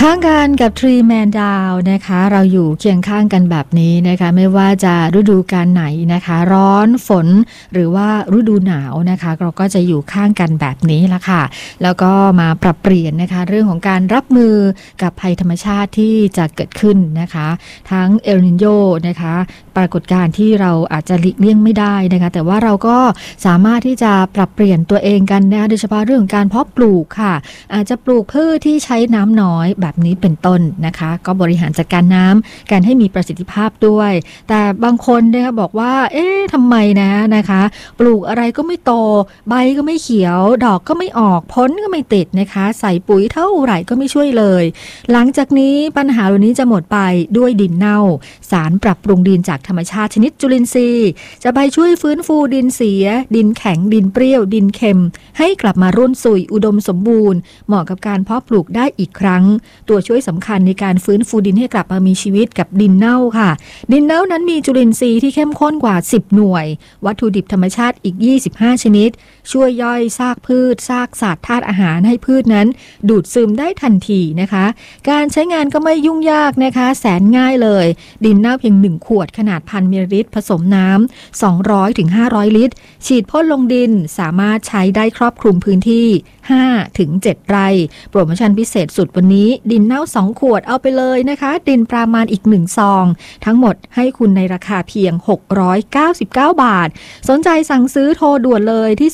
ข้างกันกับ Tree Man Down นะคะเราอยู่เคียงข้างกันแบบนี้นะคะไม่ว่าจะฤดูกาลไหนนะคะร้อนฝนหรือว่าฤดูหนาวนะคะเราก็จะอยู่ข้างกันแบบนี้ละค่ะแล้วก็มาปรับเปลี่ยนนะคะเรื่องของการรับมือกับภัยธรรมชาติที่จะเกิดขึ้นนะคะทั้งเอลนิโญนะคะปรากฏการณ์ที่เราอาจจะหลีกเลี่ยงไม่ได้นะคะแต่ว่าเราก็สามารถที่จะปรับเปลี่ยนตัวเองกันนะคะโดยเฉพาะเรื่องของการเพาะปลูกค่ะอาจจะปลูกพืชที่ใช้น้ำน้อยแบบนี้เป็นต้นนะคะก็บริหารจัดการน้ำกันให้มีประสิทธิภาพด้วยแต่บางคนนะคะบอกว่าทำไมนะคะปลูกอะไรก็ไม่โตใบก็ไม่เขียวดอกก็ไม่ออกผลก็ไม่ติดนะคะใส่ปุ๋ยเท่าไหร่ก็ไม่ช่วยเลยหลังจากนี้ปัญหาเหล่านี้จะหมดไปด้วยดินเน่าสารปรับปรุงดินจากธรรมชาติชนิดจุลินทรีย์จะไปช่วยฟื้นฟูดินเสียดินแข็งดินเปรี้ยวดินเค็มให้กลับมาร่วนสุยอุดมสมบูรณ์เหมาะกับการเพาะปลูกได้อีกครั้งตัวช่วยสำคัญในการฟื้นฟูดินให้กลับมามีชีวิตกับดินเน่าค่ะดินเน่านั้นมีจุลินทรีย์ที่เข้มข้นกว่า10หน่วยวัตถุดิบธรรมชาติอีก25ชนิดช่วยย่อยซากพืชซากสัตว์ธาตุอาหารให้พืชนั้นดูดซึมได้ทันทีนะคะการใช้งานก็ไม่ยุ่งยากนะคะแสนง่ายเลยดินเน่าเพียง1ขวดขนาด1,000 มิลลิลิตรผสมน้ำ200 ถึง 500 ลิตรฉีดพ่นลงดินสามารถใช้ได้ครอบคลุมพื้นที่5 ถึง 7 ไร่โปรโมชั่นพิเศษสุดวันนี้ดินเน่า2ขวดเอาไปเลยนะคะดินปรามาณอีก1ซองทั้งหมดให้คุณในราคาเพียง699 บาทสนใจสั่งซื้อโทรด่วนเลยที่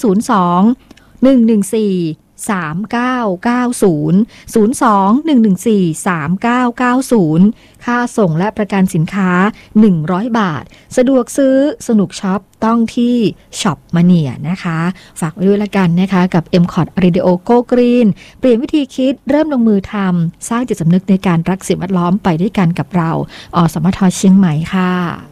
02 114 3990 02 114 3990ค่าส่งและประกันสินค้า100 บาทสะดวกซื้อสนุกช็อปต้องที่ช็อปมาเนียนะคะฝากไว้ด้วยละกันนะคะกับ MCOT Radio Go Green เปลี่ยนวิธีคิดเริ่มลงมือทำสร้างจิตสำนึกในการรักสิ่งแวดล้อมไปด้วยกันกับเราอสมทเชียงใหม่ค่ะ